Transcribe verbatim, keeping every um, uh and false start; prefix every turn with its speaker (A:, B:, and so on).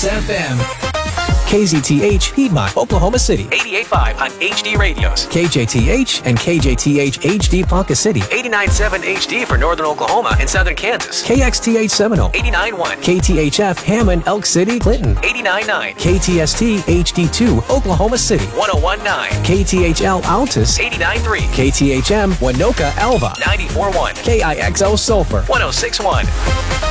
A: Kiss F M.
B: K Z T H, Piedmont, Oklahoma City.
C: eighty-eight point five on H D Radios.
B: K J T H and K J T H H D Ponca City.
C: eighty-nine point seven H D for northern Oklahoma and southern Kansas.
B: K X T H Seminole.
C: eighty-nine point one.
B: K T H F Hammond, Elk City, Clinton.
C: eighty-nine point nine.
B: K T S T H D two, Oklahoma City.
C: one oh one point nine.
B: K T H L Altus.
C: eighty-nine point three.
B: K T H M Winoka Alva.
C: ninety-four point one.
B: K I X O Sulphur.
C: one oh six point one.